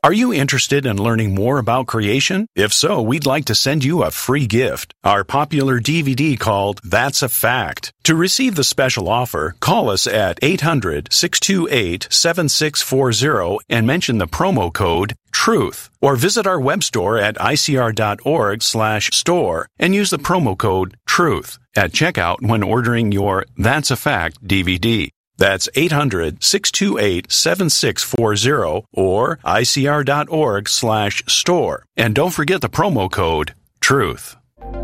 Are you interested in learning more about creation? If so, we'd like to send you a free gift, our popular DVD called That's a Fact. To receive the special offer, call us at 800-628-7640 and mention the promo code TRUTH, or visit our web store at icr.org/store and use the promo code TRUTH at checkout when ordering your That's a Fact DVD. That's 800-628-7640 or icr.org/store. And don't forget the promo code TRUTH.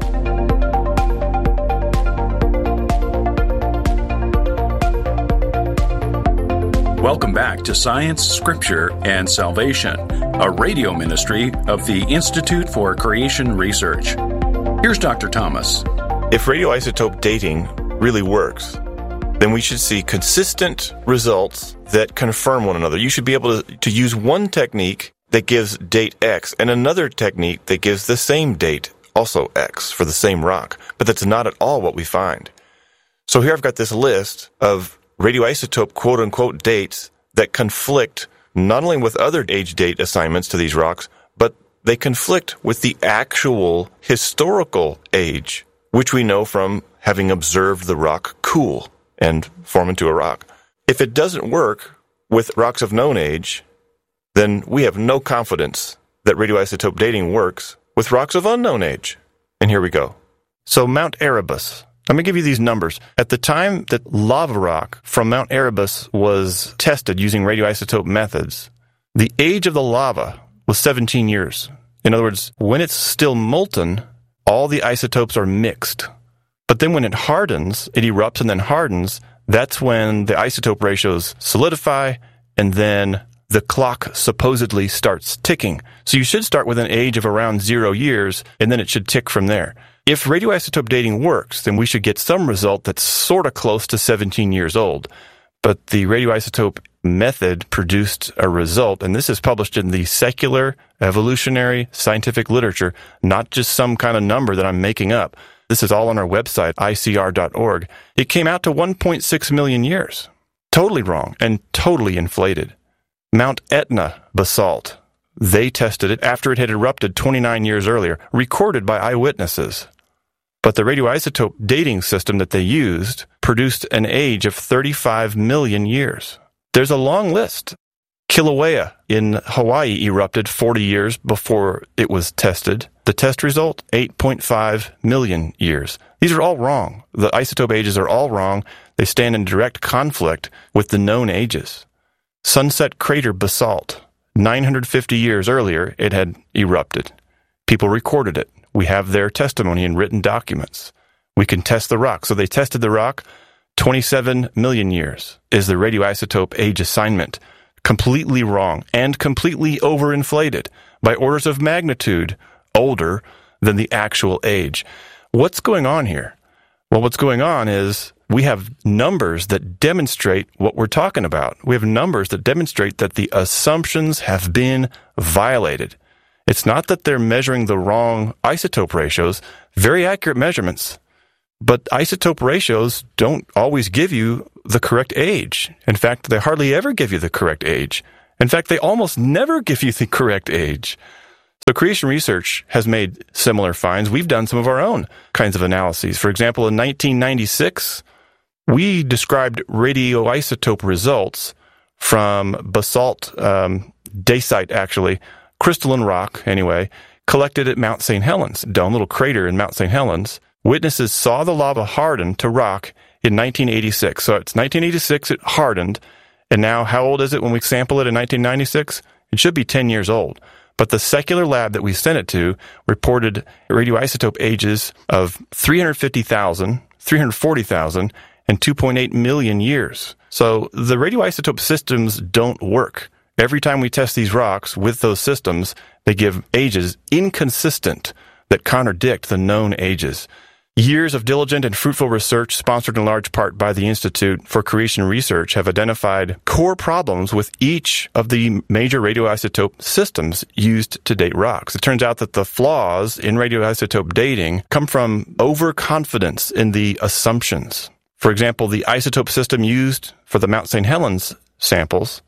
Welcome back to Science, Scripture, and Salvation, a radio ministry of the Institute for Creation Research. Here's Dr. Thomas. If radioisotope dating really works, then we should see consistent results that confirm one another. You should be able to use one technique that gives date X and another technique that gives the same date, also X, for the same rock. But that's not at all what we find. So here I've got this list of radioisotope quote-unquote dates that conflict not only with other age date assignments to these rocks, but they conflict with the actual historical age, which we know from having observed the rock cool and form into a rock. If it doesn't work with rocks of known age, then we have no confidence that radioisotope dating works with rocks of unknown age. And here we go. So Mount Erebus. Let me give you these numbers. At the time that lava rock from Mount Erebus was tested using radioisotope methods, the age of the lava was 17 years. In other words, when it's still molten, all the isotopes are mixed. But then when it hardens, it erupts and then hardens, that's when the isotope ratios solidify, and then the clock supposedly starts ticking. So you should start with an age of around 0 years, and then it should tick from there. If radioisotope dating works, then we should get some result that's sort of close to 17 years old. But the radioisotope method produced a result, and this is published in the secular, evolutionary, scientific literature, not just some kind of number that I'm making up. This is all on our website, icr.org. It came out to 1.6 million years. Totally wrong and totally inflated. Mount Etna basalt. They tested it after it had erupted 29 years earlier, recorded by eyewitnesses. But the radioisotope dating system that they used produced an age of 35 million years. There's a long list. Kilauea in Hawaii erupted 40 years before it was tested. The test result, 8.5 million years. These are all wrong. The isotope ages are all wrong. They stand in direct conflict with the known ages. Sunset Crater basalt. 950 years earlier, it had erupted. People recorded it. We have their testimony in written documents. We can test the rock. So they tested the rock. 27 million years is the radioisotope age assignment. Completely wrong and completely overinflated by orders of magnitude older than the actual age. What's going on here? Well, what's going on is we have numbers that demonstrate what we're talking about. We have numbers that demonstrate that the assumptions have been violated. It's not that they're measuring the wrong isotope ratios, very accurate measurements, but isotope ratios don't always give you the correct age. In fact, they hardly ever give you the correct age. In fact, they almost never give you the correct age. So Creation Research has made similar finds. We've done some of our own kinds of analyses. For example, in 1996, we described radioisotope results from basalt, dacite actually, crystalline rock anyway, collected at Mount St. Helens, down a little crater in Mount St. Helens. Witnesses saw the lava harden to rock in 1986. So it's 1986, it hardened. And now how old is it when we sample it in 1996? It should be 10 years old. But the secular lab that we sent it to reported radioisotope ages of 350,000, 340,000, and 2.8 million years. So the radioisotope systems don't work. Every time we test these rocks with those systems, they give ages inconsistent that contradict the known ages. Years of diligent and fruitful research, sponsored in large part by the Institute for Creation Research, have identified core problems with each of the major radioisotope systems used to date rocks. It turns out that the flaws in radioisotope dating come from overconfidence in the assumptions. For example, the isotope system used for the Mount St. Helens samples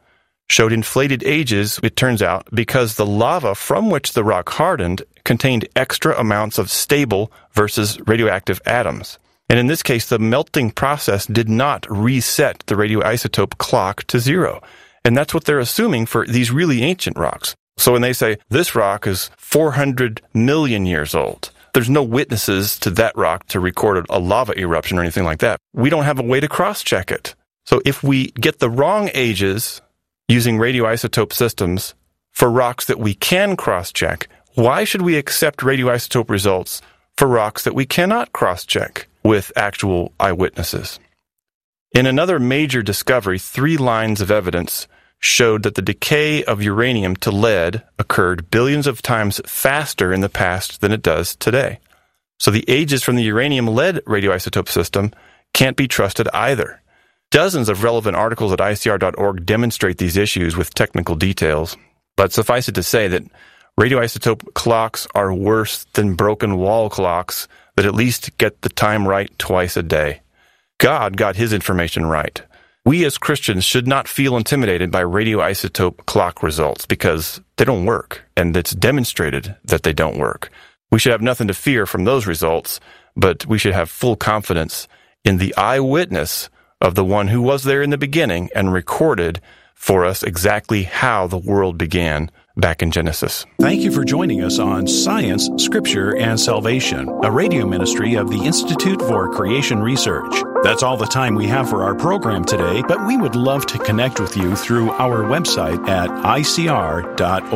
showed inflated ages, it turns out, because the lava from which the rock hardened contained extra amounts of stable versus radioactive atoms. And in this case, the melting process did not reset the radioisotope clock to zero. And that's what they're assuming for these really ancient rocks. So when they say this rock is 400 million years old, there's no witnesses to that rock to record a lava eruption or anything like that. We don't have a way to cross-check it. So if we get the wrong ages using radioisotope systems for rocks that we can cross-check, why should we accept radioisotope results for rocks that we cannot cross-check with actual eyewitnesses? In another major discovery, 3 lines of evidence showed that the decay of uranium to lead occurred billions of times faster in the past than it does today. So the ages from the uranium-lead radioisotope system can't be trusted either. Dozens of relevant articles at ICR.org demonstrate these issues with technical details, but suffice it to say that radioisotope clocks are worse than broken wall clocks that at least get the time right twice a day. God got his information right. We as Christians should not feel intimidated by radioisotope clock results because they don't work, and it's demonstrated that they don't work. We should have nothing to fear from those results, but we should have full confidence in the eyewitness of the one who was there in the beginning and recorded for us exactly how the world began back in Genesis. Thank you for joining us on Science, Scripture, and Salvation, a radio ministry of the Institute for Creation Research. That's all the time we have for our program today, but we would love to connect with you through our website at icr.org.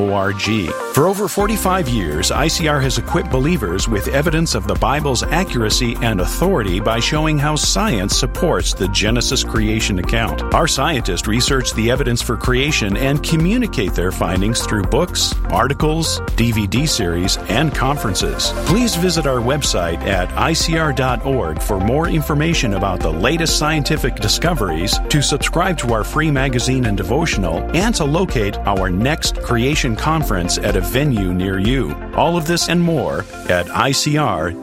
For over 45 years, ICR has equipped believers with evidence of the Bible's accuracy and authority by showing how science supports the Genesis creation account. Our scientists research the evidence for creation and communicate their findings through books, articles, DVD series, and conferences. Please visit our website at icr.org for more information about the latest scientific discoveries, to subscribe to our free magazine and devotional, and to locate our next creation conference at a venue near you. All of this and more at icr.org.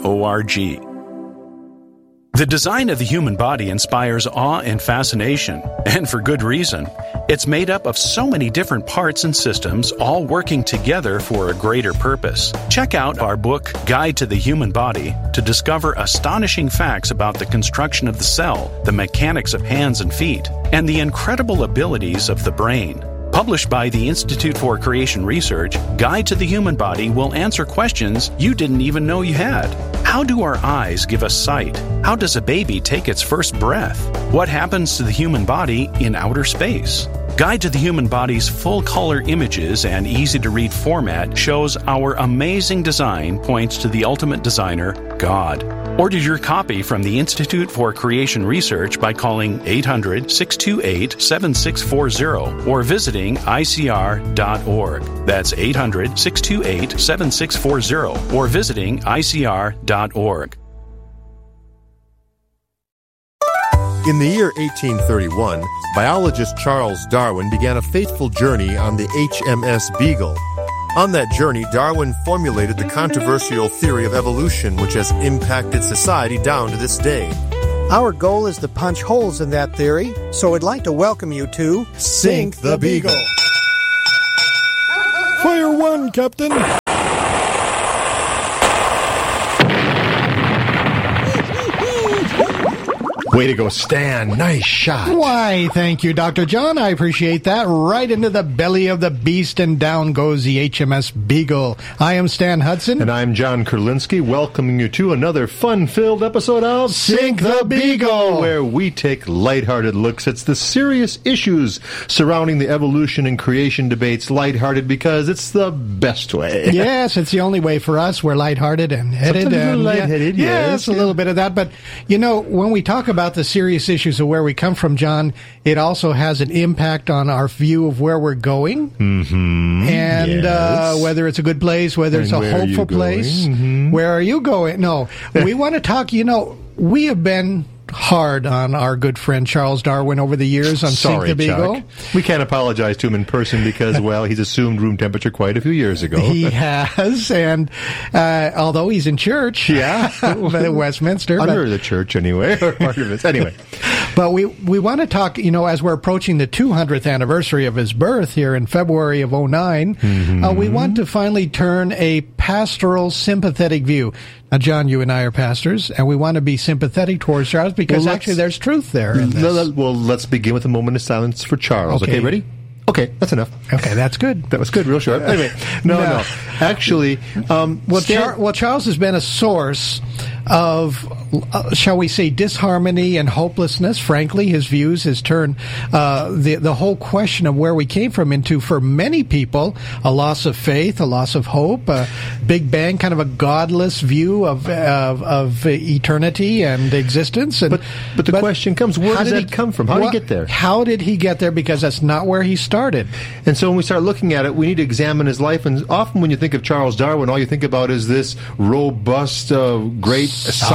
The design of the human body inspires awe and fascination, and for good reason. It's made up of so many different parts and systems, all working together for a greater purpose. Check out our book, Guide to the Human Body, to discover astonishing facts about the construction of the cell, the mechanics of hands and feet, and the incredible abilities of the brain. Published by the Institute for Creation Research, Guide to the Human Body will answer questions you didn't even know you had. How do our eyes give us sight? How does a baby take its first breath? What happens to the human body in outer space? Guide to the Human Body's full-color images and easy-to-read format shows our amazing design points to the ultimate designer, God. Order your copy from the Institute for Creation Research by calling 800-628-7640 or visiting ICR.org. That's 800-628-7640 or visiting ICR.org. In the year 1831, biologist Charles Darwin began a fateful journey on the HMS Beagle. On that journey, Darwin formulated the controversial theory of evolution, which has impacted society down to this day. Our goal is to punch holes in that theory, so I'd like to welcome you to Sink the Beagle. Fire one, Captain. Way to go, Stan. Nice shot. Why, thank you, Dr. John. I appreciate that. Right into the belly of the beast, and down goes the HMS Beagle. I am Stan Hudson. And I'm John Kurlinski, welcoming you to another fun-filled episode of Sink the Beagle, where we take lighthearted looks at the serious issues surrounding the evolution and creation debates. Lighthearted because it's the best way. Yes, it's the only way for us. We're lighthearted and headed. Sometimes a little lightheaded, yes. A little bit of that. But, you know, when we talk about the serious issues of where we come from, John, it also has an impact on our view of where we're going. Mm-hmm. And whether it's a good place, whether it's a hopeful place. Mm-hmm. Where are you going? No, we want to talk, we have been hard on our good friend Charles Darwin over the years on Sorry, Sink the Beagle. Chuck. We can't apologize to him in person because, well, he's assumed room temperature quite a few years ago. He has, and although he's in church, yeah, Westminster. Under the church, anyway, or part of it. Anyway. But we want to talk, as we're approaching the 200th anniversary of his birth here in February of 2009, we want to finally turn a pastoral, sympathetic view. Now, John, you and I are pastors, and we want to be sympathetic towards Charles because actually there's truth there in this. Well, let's begin with a moment of silence for Charles. Okay, ready? Okay, that's enough. Okay, that's good. That was good, real short. Anyway, no. Actually, Charles has been a source of, shall we say, disharmony and hopelessness. Frankly, his views has turned the whole question of where we came from into, for many people, a loss of faith, a loss of hope, a Big Bang, kind of a godless view of eternity and existence. And, but the question comes, where does that come from? How did he get there? How did he get there? Because that's not where he started. And so when we start looking at it, we need to examine his life. And often when you think of Charles Darwin, all you think about is this robust, great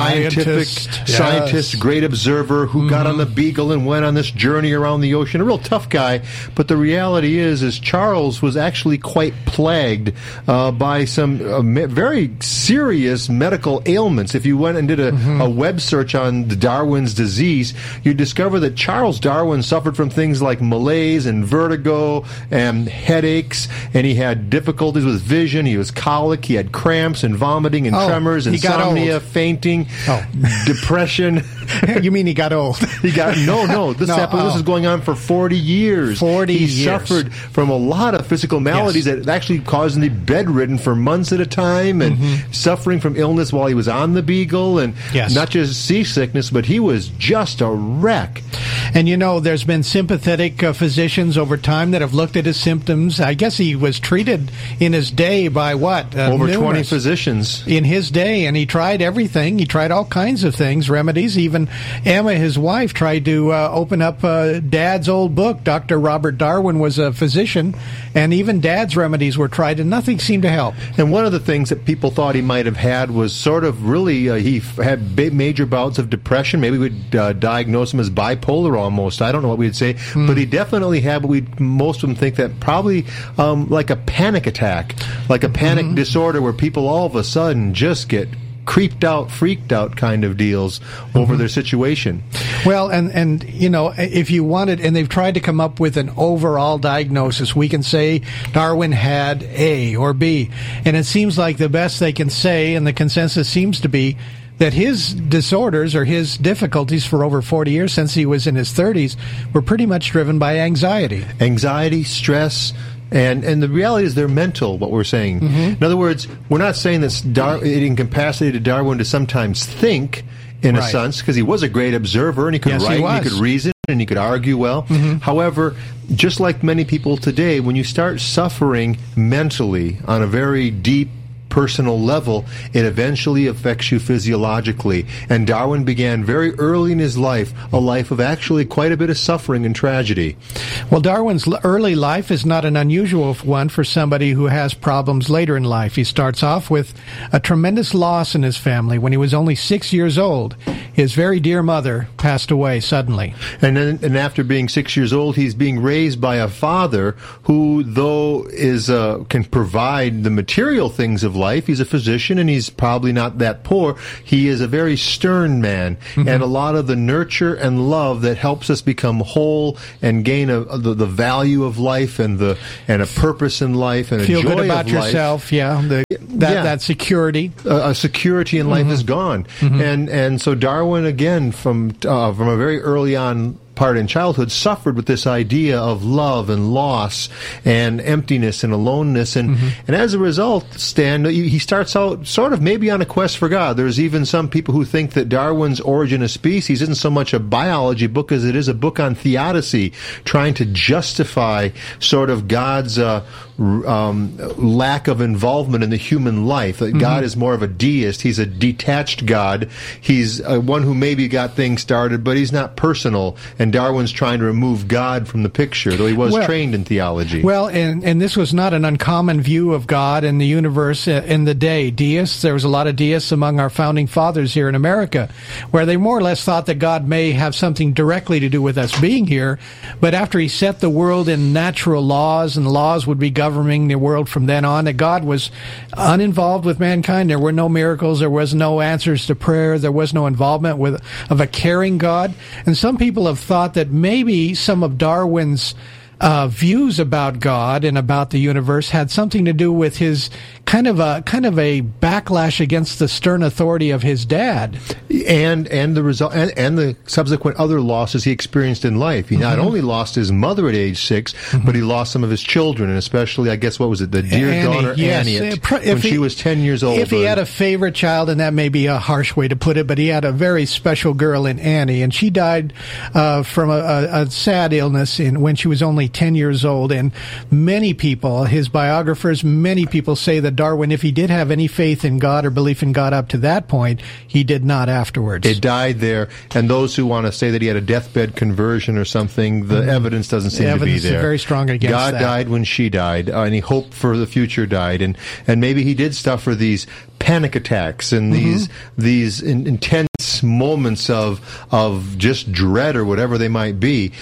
scientist, great observer who got on the Beagle and went on this journey around the ocean. A real tough guy. But the reality is Charles was actually quite plagued by some very serious medical ailments. If you went and did a web search on Darwin's disease, you'd discover that Charles Darwin suffered from things like malaise and vertigo and headaches, and he had difficulties with vision. He was colic. He had cramps and vomiting and tremors, insomnia, fainting, depression. You mean he got old? He got no. This happened. This is going on for 40 years. He suffered from a lot of physical maladies that actually caused him to be bedridden for months at a time, and suffering from illness while he was on the Beagle, and not just seasickness, but he was just a wreck. And there's been sympathetic physicians over time that have looked at his symptoms. I guess he was treated in his day by what? Over 20 physicians. In his day, and he tried everything. He tried all kinds of things, remedies. Even Emma, his wife, tried to open up Dad's old book. Dr. Robert Darwin was a physician, and even Dad's remedies were tried, and nothing seemed to help. And one of the things that people thought he might have had was sort of really, he had major bouts of depression. Maybe we'd diagnose him as bipolar almost. I don't know what we'd say. But he definitely had what most of them think that probably like a panic attack, like a panic disorder where people all of a sudden just get creeped out, freaked out kind of deals over their situation. Well, and if you wanted, and they've tried to come up with an overall diagnosis, we can say Darwin had A or B. And it seems like the best they can say, and the consensus seems to be, that his disorders or his difficulties for over 40 years since he was in his 30s were pretty much driven by anxiety. Anxiety, stress, and the reality is they're mental, what we're saying. In other words, we're not saying that it incapacitated Darwin to sometimes think, in a sense, because he was a great observer, and he could write, and he could reason, and he could argue well. However, just like many people today, when you start suffering mentally on a very deep, personal level, it eventually affects you physiologically. And Darwin began very early in his life a life of actually quite a bit of suffering and tragedy. Well, Darwin's early life is not an unusual one for somebody who has problems later in life. He starts off with a tremendous loss in his family. When he was only 6 years old, his very dear mother passed away suddenly. And after being 6 years old, he's being raised by a father who, though can provide the material things of life, he's a physician, and he's probably not that poor. He is a very stern man, and a lot of the nurture and love that helps us become whole and gain the value of life and a purpose in life and feel a joy good about of yourself. Life. That security, a security in life is gone, and so Darwin again from a very early on part in childhood suffered with this idea of love and loss and emptiness and aloneness, and as a result, Stan, he starts out sort of maybe on a quest for God. There's even some people who think that Darwin's Origin of Species isn't so much a biology book as it is a book on theodicy, trying to justify sort of God's lack of involvement in the human life. That God is more of a deist. He's a detached God. He's one who maybe got things started, but he's not personal. And Darwin's trying to remove God from the picture, though he was trained in theology. Well, and this was not an uncommon view of God and the universe in the day. Deists, there was a lot of deists among our founding fathers here in America, where they more or less thought that God may have something directly to do with us being here, but after he set the world in natural laws, and the laws would be governed governing the world from then on, that God was uninvolved with mankind. There were no miracles. There was no answers to prayer. There was no involvement of a caring God. And some people have thought that maybe some of Darwin's views about God and about the universe had something to do with his kind of a backlash against the stern authority of his dad, and the result and the subsequent other losses he experienced in life. He not only lost his mother at age 6, but he lost some of his children, and especially, I guess, what was it, the dear daughter Annie, when she was 10 years old. If he had a favorite child, and that may be a harsh way to put it, but he had a very special girl in Annie, and she died from a sad illness when she was only 10 years old. And many people, his biographers, many people say that Darwin, if he did have any faith in God or belief in God up to that point, he did not afterwards. It died there. And those who want to say that he had a deathbed conversion or something, the evidence doesn't seem to be there. Evidence is very strong against God that. died when she died. Any hope for the future died. And maybe he did suffer these panic attacks and these intense moments of just dread or whatever they might be.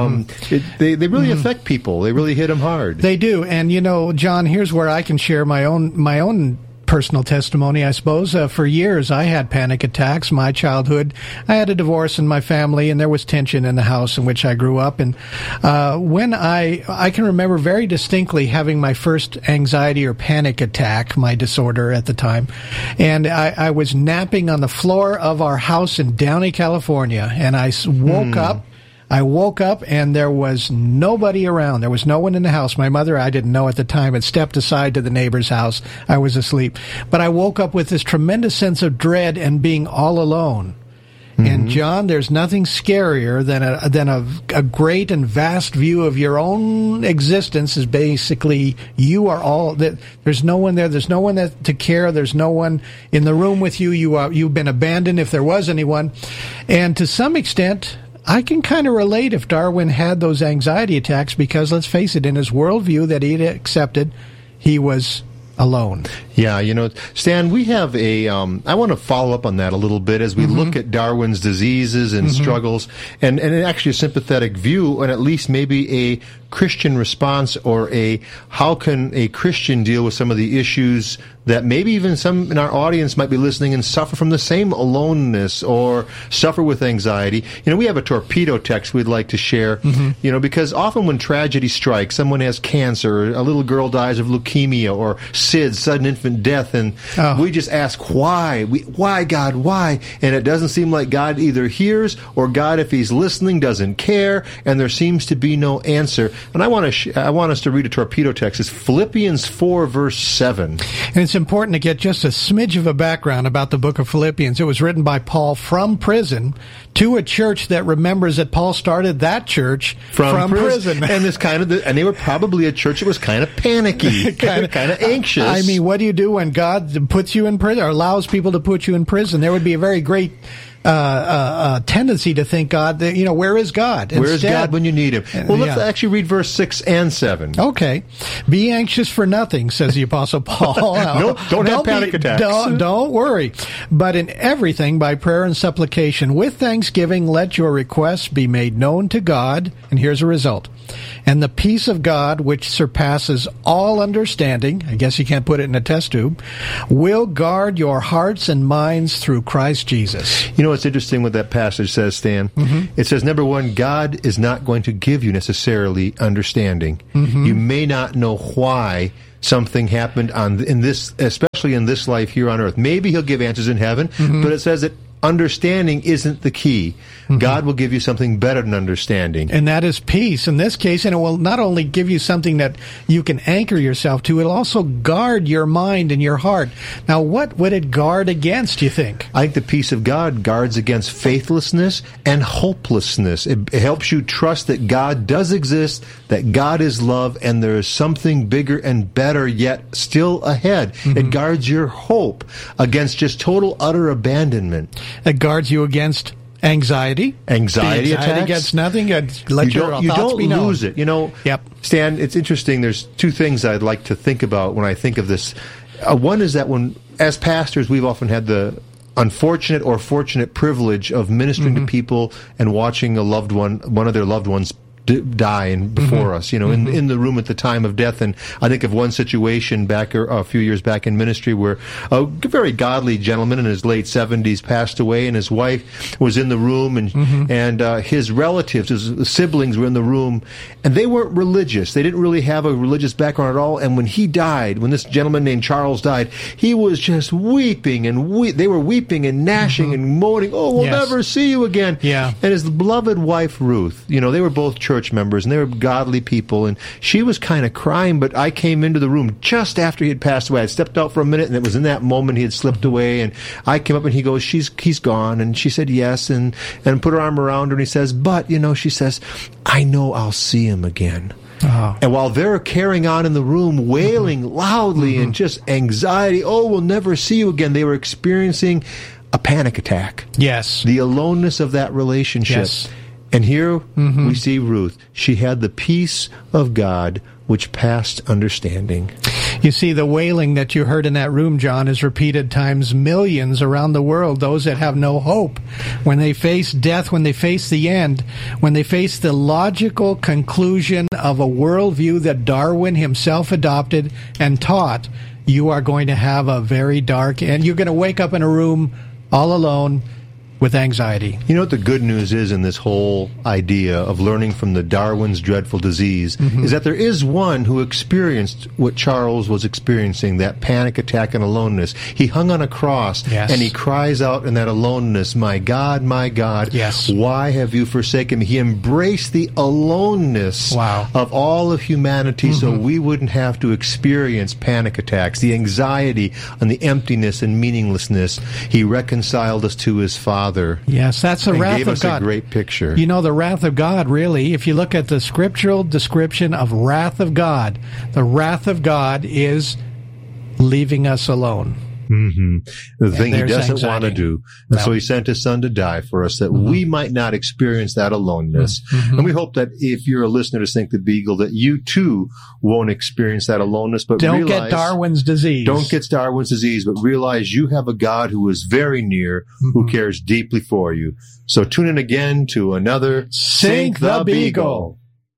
They really affect people. They really hit them hard. They do. And, John, here's where I can share my own personal testimony, I suppose. For years, I had panic attacks. My childhood, I had a divorce in my family, and there was tension in the house in which I grew up. And when I can remember very distinctly having my first anxiety or panic attack, my disorder at the time, and I was napping on the floor of our house in Downey, California, and I woke up. I woke up and there was nobody around. There was no one in the house. My mother, I didn't know at the time, had stepped aside to the neighbor's house. I was asleep. But I woke up with this tremendous sense of dread and being all alone. And John, there's nothing scarier than a great and vast view of your own existence. Is basically you are all that. There's no one there. There's no one to care. There's no one in the room with you. You've been abandoned if there was anyone. And to some extent, I can kind of relate if Darwin had those anxiety attacks, because let's face it, in his worldview that he had accepted, he was alone. Yeah, Stan, we have I want to follow up on that a little bit as we look at Darwin's diseases and struggles, and actually a sympathetic view, and at least maybe a Christian response, or how can a Christian deal with some of the issues that maybe even some in our audience might be listening and suffer from the same aloneness or suffer with anxiety. We have a torpedo text we'd like to share, because often when tragedy strikes, someone has cancer, a little girl dies of leukemia or SIDS, sudden infant death, and we just ask, why? Why, God, why? And it doesn't seem like God either hears, or God, if he's listening, doesn't care, and there seems to be no answer. And I want us to read a torpedo text. It's Philippians 4, verse 7. And it's important to get just a smidge of a background about the book of Philippians. It was written by Paul from prison to a church that remembers that Paul started that church from prison. And this and they were probably a church that was kind of panicky, kind of anxious. I mean, what do you do when God puts you in prison or allows people to put you in prison? There would be a very great tendency to think God, where is God? Where is God when you need him? Well, let's actually read verse 6 and 7. Okay. Be anxious for nothing, says the Apostle Paul. Don't have panic attacks. Don't worry. But in everything, by prayer and supplication, with thanksgiving, let your requests be made known to God. And here's a result. And the peace of God, which surpasses all understanding, I guess you can't put it in a test tube, will guard your hearts and minds through Christ Jesus. What's interesting what that passage says, Stan? It says, number one, God is not going to give you necessarily understanding. You may not know why something happened especially in this life here on earth. Maybe he'll give answers in heaven, but it says that understanding isn't the key. God will give you something better than understanding. And that is peace in this case. And it will not only give you something that you can anchor yourself to, it'll also guard your mind and your heart. Now, what would it guard against, you think? I think the peace of God guards against faithlessness and hopelessness. It helps you trust that God does exist, that God is love, and there is something bigger and better yet still ahead. It guards your hope against just total, utter abandonment. It guards you against anxiety attacks. Against nothing. Let you your don't thoughts be known. lose it. Yep. Stan, it's interesting. There's two things I'd like to think about when I think of this. One is that as pastors, we've often had the unfortunate or fortunate privilege of ministering to people and watching one of their loved ones dying before us, in the room at the time of death. And I think of one situation back a few years back in ministry where a very godly gentleman in his late 70s passed away, and his wife was in the room, and his relatives, his siblings were in the room, and they weren't religious. They didn't really have a religious background at all. And when he died, when this gentleman named Charles died, he was just weeping, and they were weeping and gnashing and moaning, "Oh, we'll never see you again." Yeah. And his beloved wife, Ruth, they were both church members, and they were godly people, and she was kind of crying, but I came into the room just after he had passed away. I stepped out for a minute, and it was in that moment he had slipped away, and I came up, and he goes, he's gone, and she said yes, and put her arm around her, and he says, but, she says, I know I'll see him again. Oh. And while they're carrying on in the room, wailing loudly and just anxiety, "Oh, we'll never see you again," they were experiencing a panic attack. Yes. The aloneness of that relationship. Yes. And here we see Ruth. She had the peace of God which passed understanding. You see, the wailing that you heard in that room, John, is repeated times millions around the world, those that have no hope. When they face death, when they face the end, when they face the logical conclusion of a worldview that Darwin himself adopted and taught, you are going to have a very dark end. You're going to wake up in a room all alone with anxiety. You know what the good news is in this whole idea of learning from the Darwin's dreadful disease is that there is one who experienced what Charles was experiencing, that panic attack and aloneness. He hung on a cross and he cries out in that aloneness, my God, why have you forsaken me? He embraced the aloneness of all of humanity so we wouldn't have to experience panic attacks, the anxiety and the emptiness and meaninglessness. He reconciled us to his Father. Yes, that's the wrath of God. Gave us a great picture. The wrath of God, really, if you look at the scriptural description of wrath of God, the wrath of God is leaving us alone. The thing he doesn't want to do. And so he sent his son to die for us that we might not experience that aloneness. And we hope that if you're a listener to Sink the Beagle, that you too won't experience that aloneness, but don't get Darwin's disease. Don't get Darwin's disease, but realize you have a God who is very near, who cares deeply for you. So tune in again to another Sink the Beagle.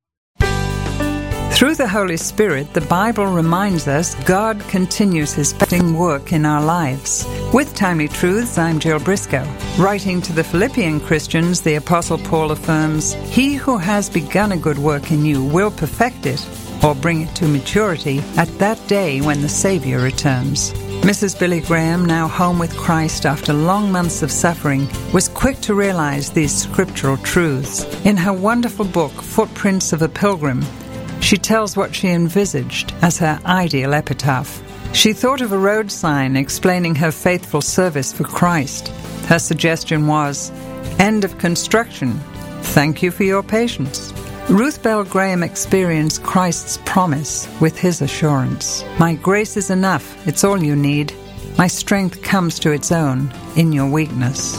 Through the Holy Spirit, the Bible reminds us God continues His perfecting work in our lives. With Timely Truths, I'm Jill Briscoe. Writing to the Philippian Christians, the Apostle Paul affirms, "He who has begun a good work in you will perfect it, or bring it to maturity at that day when the Savior returns." Mrs. Billy Graham, now home with Christ after long months of suffering, was quick to realize these scriptural truths. In her wonderful book, Footprints of a Pilgrim, she tells what she envisaged as her ideal epitaph. She thought of a road sign explaining her faithful service for Christ. Her suggestion was, "End of construction. Thank you for your patience." Ruth Bell Graham experienced Christ's promise with His assurance. "My grace is enough. It's all you need. My strength comes to its own in your weakness."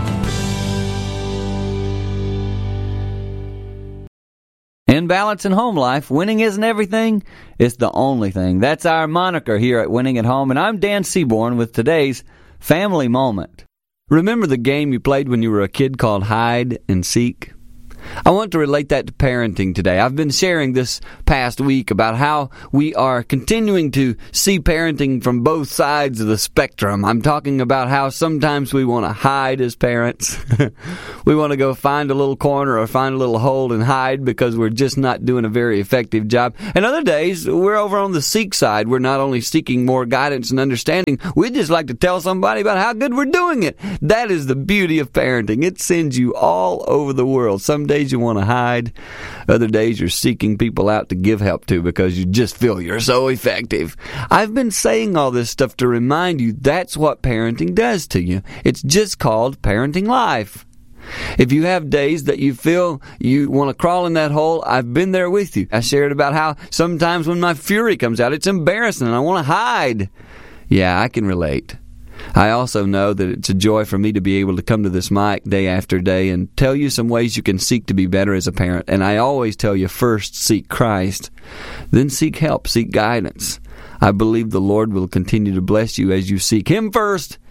In balance and home life, winning isn't everything, it's the only thing. That's our moniker here at Winning at Home, and I'm Dan Seaborn with today's Family Moment. Remember the game you played when you were a kid called Hide and Seek? I want to relate that to parenting today. I've been sharing this past week about how we are continuing to see parenting from both sides of the spectrum. I'm talking about how sometimes we want to hide as parents. We want to go find a little corner or find a little hole and hide because we're just not doing a very effective job. And other days, we're over on the seek side. We're not only seeking more guidance and understanding, we'd just like to tell somebody about how good we're doing it. That is the beauty of parenting. It sends you all over the world. Some days you want to hide. Other days you're seeking people out to give help to because you just feel you're so effective. I've been saying all this stuff to remind you that's what parenting does to you. It's just called parenting life. If you have days that you feel you want to crawl in that hole, I've been there with you. I shared about how sometimes when my fury comes out, it's embarrassing and I want to hide. Yeah, I can relate. I also know that it's a joy for me to be able to come to this mic day after day and tell you some ways you can seek to be better as a parent. And I always tell you, first seek Christ, then seek help, seek guidance. I believe the Lord will continue to bless you as you seek Him first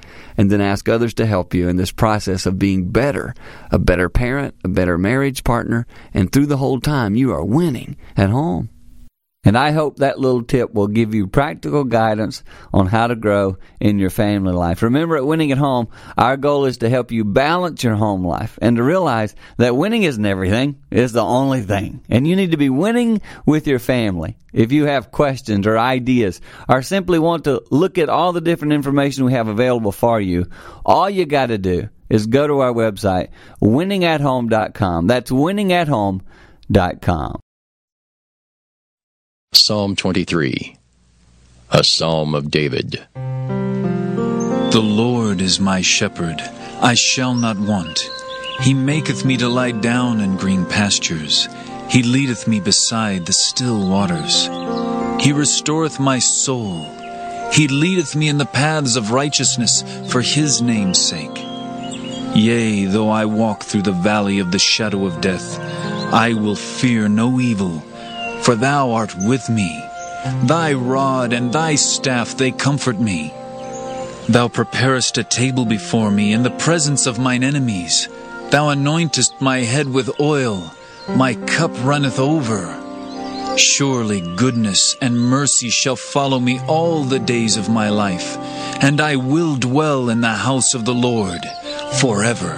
and then ask others to help you in this process of being better, a better parent, a better marriage partner, and through the whole time you are winning at home. And I hope that little tip will give you practical guidance on how to grow in your family life. Remember, at Winning at Home, our goal is to help you balance your home life and to realize that winning isn't everything, it's the only thing. And you need to be winning with your family. If you have questions or ideas or simply want to look at all the different information we have available for you, all you got to do is go to our website, winningathome.com. That's winningathome.com. Psalm 23, a psalm of David. The Lord is my shepherd, I shall not want. He maketh me to lie down in green pastures. He leadeth me beside the still waters. He restoreth my soul. He leadeth me in the paths of righteousness for his name's sake. Yea, though I walk through the valley of the shadow of death, I will fear no evil, for thou art with me. Thy rod and thy staff, they comfort me. Thou preparest a table before me in the presence of mine enemies. Thou anointest my head with oil. My cup runneth over. Surely goodness and mercy shall follow me all the days of my life, and I will dwell in the house of the Lord forever.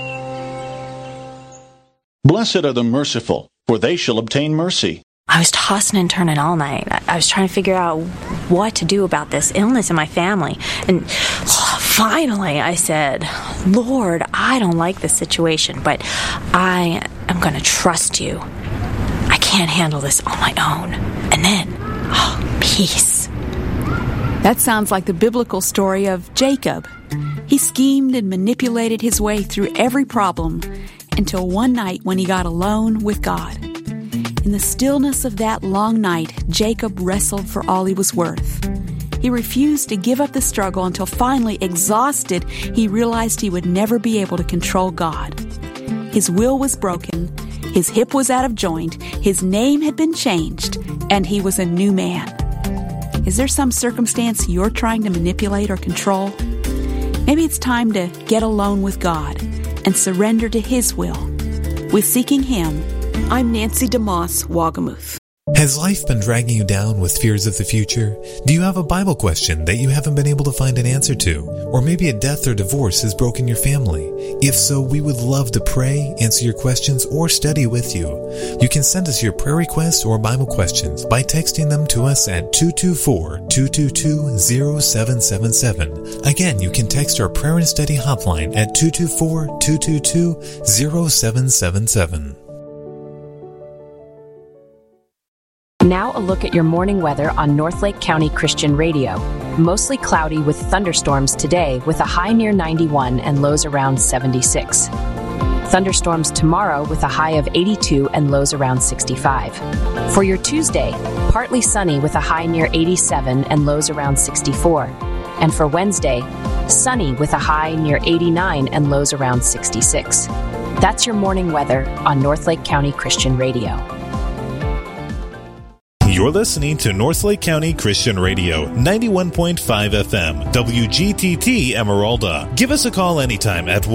Blessed are the merciful, for they shall obtain mercy. I was tossing and turning all night. I was trying to figure out what to do about this illness in my family. And finally I said, Lord, I don't like this situation, but I am going to trust you. I can't handle this on my own. And then, peace. That sounds like the biblical story of Jacob. He schemed and manipulated his way through every problem until one night when he got alone with God. In the stillness of that long night, Jacob wrestled for all he was worth. He refused to give up the struggle until finally, exhausted, he realized he would never be able to control God. His will was broken, his hip was out of joint, his name had been changed, and he was a new man. Is there some circumstance you're trying to manipulate or control? Maybe it's time to get alone with God and surrender to His will. With Seeking Him, I'm Nancy DeMoss, Wagamuth. Has life been dragging you down with fears of the future? Do you have a Bible question that you haven't been able to find an answer to? Or maybe a death or divorce has broken your family? If so, we would love to pray, answer your questions, or study with you. You can send us your prayer requests or Bible questions by texting them to us at 224-222-0777. Again, you can text our prayer and study hotline at 224-222-0777. Now a look at your morning weather on Northlake County Christian Radio. Mostly cloudy with thunderstorms today with a high near 91 and lows around 76. Thunderstorms tomorrow with a high of 82 and lows around 65. For your Tuesday, partly sunny with a high near 87 and lows around 64. And for Wednesday, sunny with a high near 89 and lows around 66. That's your morning weather on Northlake County Christian Radio. You're listening to Northlake County Christian Radio, 91.5 FM, WGTT Emeralda. Give us a call anytime at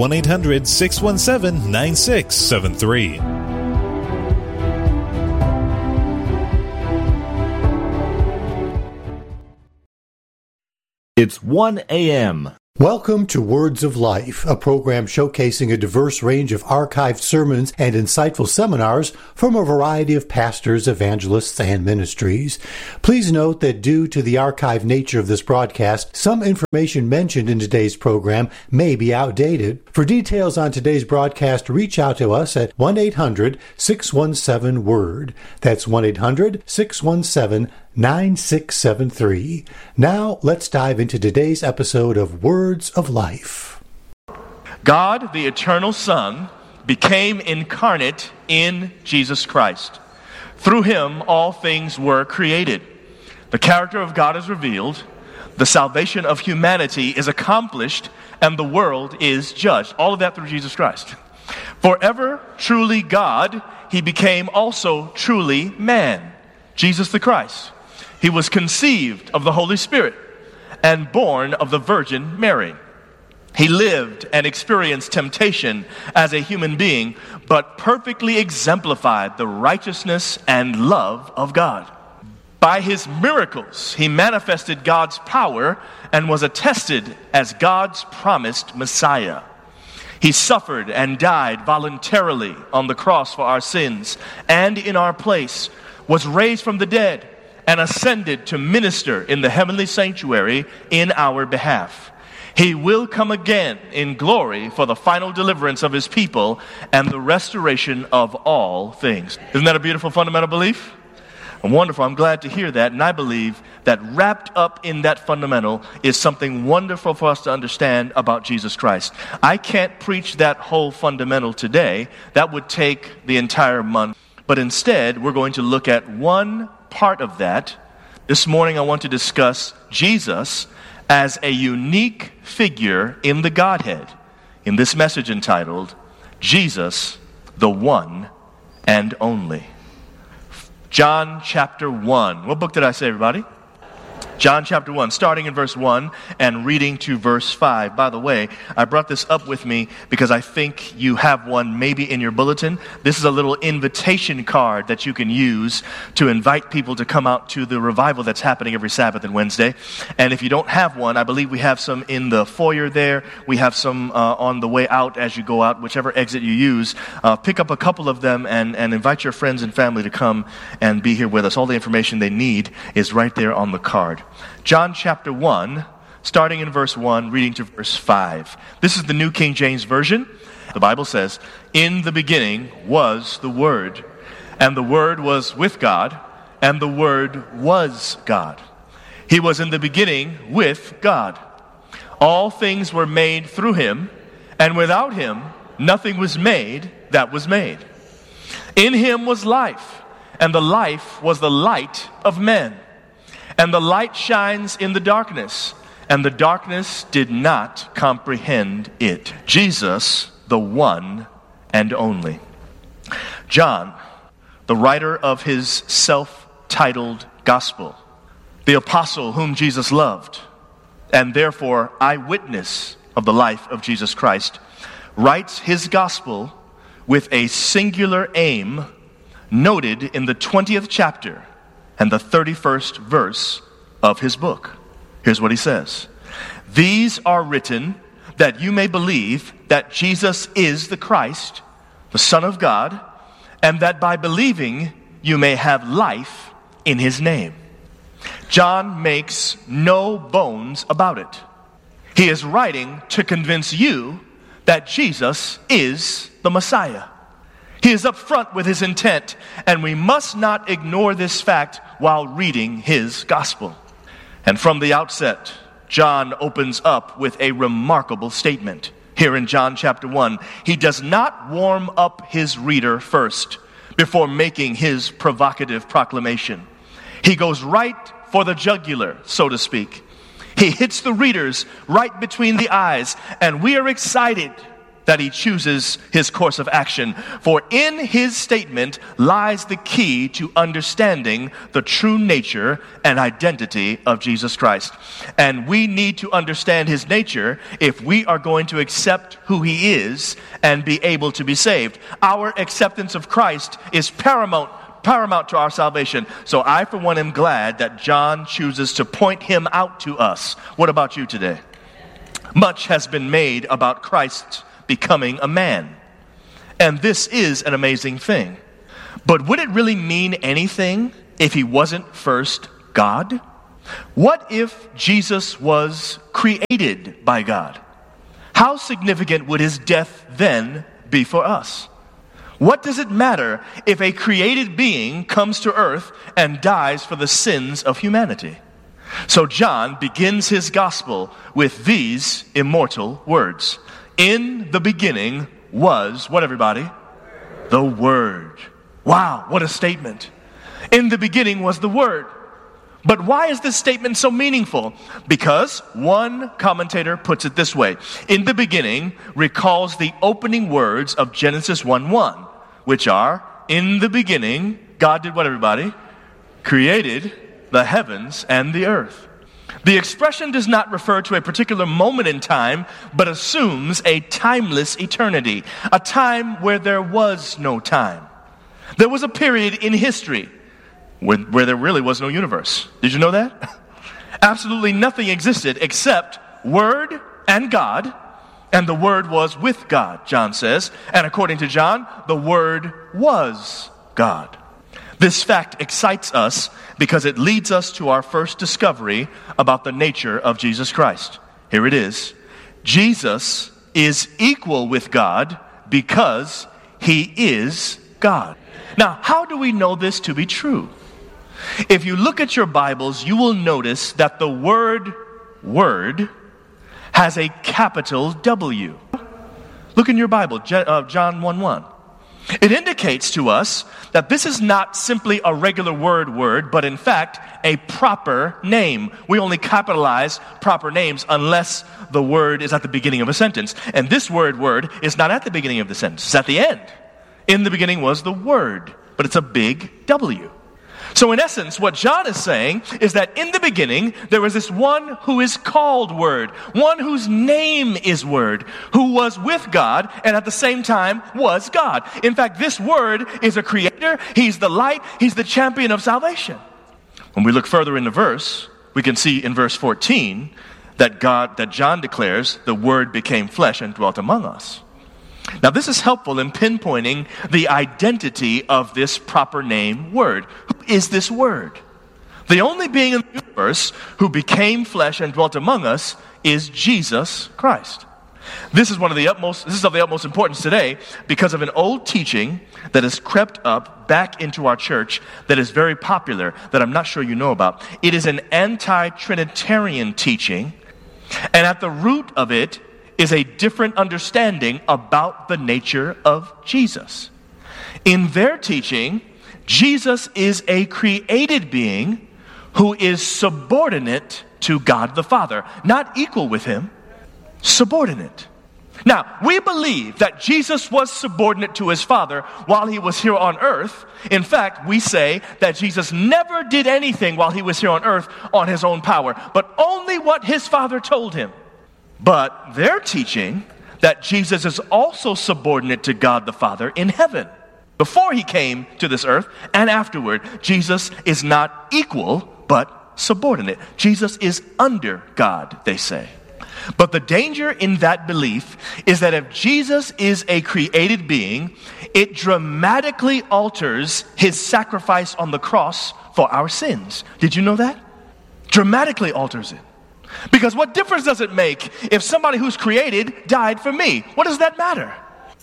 1-800-617-9673. It's 1 a.m. Welcome to Words of Life, a program showcasing a diverse range of archived sermons and insightful seminars from a variety of pastors, evangelists, and ministries. Please note that due to the archived nature of this broadcast, some information mentioned in today's program may be outdated. For details on today's broadcast, reach out to us at 1-800-617-WORD. That's 1-800-617-9673. Now, let's dive into today's episode of Words of Life. God, the eternal Son, became incarnate in Jesus Christ. Through him, all things were created. The character of God is revealed. The salvation of humanity is accomplished, and the world is judged. All of that through Jesus Christ. Forever truly God, he became also truly man, Jesus the Christ. He was conceived of the Holy Spirit and born of the Virgin Mary. He lived and experienced temptation as a human being, but perfectly exemplified the righteousness and love of God. By his miracles, he manifested God's power and was attested as God's promised Messiah. He suffered and died voluntarily on the cross for our sins and in our place, was raised from the dead, and ascended to minister in the heavenly sanctuary in our behalf. He will come again in glory for the final deliverance of his people and the restoration of all things. Isn't that a beautiful fundamental belief? Wonderful. I'm glad to hear that. And I believe that wrapped up in that fundamental is something wonderful for us to understand about Jesus Christ. I can't preach that whole fundamental today. That would take the entire month. But instead, we're going to look at one part of that. This morning, I want to discuss Jesus as a unique figure in the Godhead in this message entitled, Jesus, the One and Only. John chapter 1. What book did I say, everybody? John chapter 1, starting in verse 1 and reading to verse 5. By the way, I brought this up with me because I think you have one maybe in your bulletin. This is a little invitation card that you can use to invite people to come out to the revival that's happening every Sabbath and Wednesday. And if you don't have one, I believe we have some in the foyer there. We have some on the way out as you go out, whichever exit you use. Pick up a couple of them and invite your friends and family to come and be here with us. All the information they need is right there on the card. John chapter 1, starting in verse 1, reading to verse 5. This is the New King James Version. The Bible says, "In the beginning was the Word, and the Word was with God, and the Word was God. He was in the beginning with God. All things were made through him, and without him nothing was made that was made. In him was life, and the life was the light of men. And the light shines in the darkness, and the darkness did not comprehend it." Jesus, the one and only. John, the writer of his self-titled gospel, the apostle whom Jesus loved, and therefore eyewitness of the life of Jesus Christ, writes his gospel with a singular aim noted in the 20th chapter and the 31st verse of his book. Here's what he says. "These are written that you may believe that Jesus is the Christ, the Son of God, and that by believing you may have life in his name." John makes no bones about it. He is writing to convince you that Jesus is the Messiah. He is upfront with his intent, and we must not ignore this fact while reading his gospel. And from the outset, John opens up with a remarkable statement. Here in John chapter 1, he does not warm up his reader first before making his provocative proclamation. He goes right for the jugular, so to speak. He hits the readers right between the eyes, and we are excited that he chooses his course of action. For in his statement lies the key to understanding the true nature and identity of Jesus Christ. And we need to understand his nature if we are going to accept who he is and be able to be saved. Our acceptance of Christ is paramount to our salvation. So I, for one, am glad that John chooses to point him out to us. What about you today? Much has been made about Christ becoming a man. And this is an amazing thing. But would it really mean anything if he wasn't first God? What if Jesus was created by God? How significant would his death then be for us? What does it matter if a created being comes to earth and dies for the sins of humanity? So John begins his gospel with these immortal words. In the beginning was, what everybody? The Word. Wow, what a statement. In the beginning was the Word. But why is this statement so meaningful? Because one commentator puts it this way. In the beginning recalls the opening words of Genesis 1:1, which are, in the beginning, God did what, everybody? Created the heavens and the earth. The expression does not refer to a particular moment in time, but assumes a timeless eternity, a time where there was no time. There was a period in history where there really was no universe. Did you know that? Absolutely nothing existed except Word and God, and the Word was with God, John says. And according to John, the Word was God. This fact excites us because it leads us to our first discovery about the nature of Jesus Christ. Here it is. Jesus is equal with God because he is God. Now, how do we know this to be true? If you look at your Bibles, you will notice that the word word has a capital W. Look in your Bible, John 1:1. It indicates to us that this is not simply a regular word, but in fact, a proper name. We only capitalize proper names unless the word is at the beginning of a sentence. And this word is not at the beginning of the sentence. It's at the end. In the beginning was the Word, but it's a big W. So in essence, what John is saying is that in the beginning, there was this one who is called Word, one whose name is Word, who was with God and at the same time was God. In fact, this Word is a creator, he's the light, he's the champion of salvation. When we look further in the verse, we can see in verse 14 that John declares the Word became flesh and dwelt among us. Now, this is helpful in pinpointing the identity of this proper name Word. Who is this Word? The only being in the universe who became flesh and dwelt among us is Jesus Christ. This is of the utmost importance today because of an old teaching that has crept up back into our church that is very popular, that I'm not sure you know about. It is an anti-Trinitarian teaching, and at the root of it is a different understanding about the nature of Jesus. In their teaching, Jesus is a created being who is subordinate to God the Father, not equal with him, subordinate. Now, we believe that Jesus was subordinate to his Father while he was here on earth. In fact, we say that Jesus never did anything while he was here on earth on his own power, but only what his Father told him. But they're teaching that Jesus is also subordinate to God the Father in heaven. Before he came to this earth and afterward, Jesus is not equal, but subordinate. Jesus is under God, they say. But the danger in that belief is that if Jesus is a created being, it dramatically alters his sacrifice on the cross for our sins. Did you know that? Dramatically alters it. Because what difference does it make if somebody who's created died for me? What does that matter?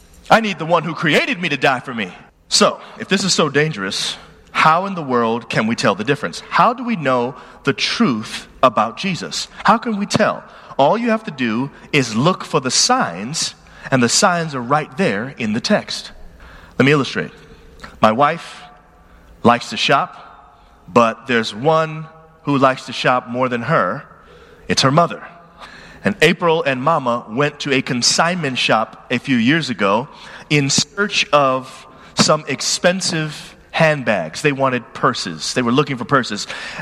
I need the one who created me to die for me. So, if this is so dangerous, how in the world can we tell the difference? How do we know the truth about Jesus? How can we tell? All you have to do is look for the signs, and the signs are right there in the text. Let me illustrate. My wife likes to shop, but there's one who likes to shop more than her. It's her mother. And April and Mama went to a consignment shop a few years ago in search of some expensive handbags. They wanted purses. They were looking for purses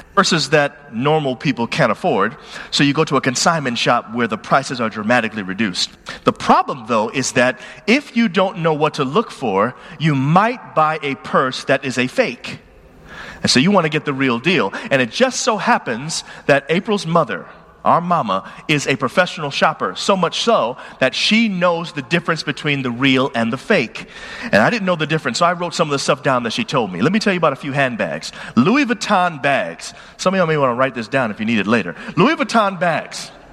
that normal people can't afford. So you go to a consignment shop where the prices are dramatically reduced. The problem, though, is that if you don't know what to look for, you might buy a purse that is a fake. And so you want to get the real deal. And it just so happens that April's mother, our mama, is a professional shopper, so much so that she knows the difference between the real and the fake. And I didn't know the difference, so I wrote some of the stuff down that she told me. Let me tell you about a few handbags. Louis Vuitton bags. Some of y'all may want to write this down if you need it later. Louis Vuitton bags.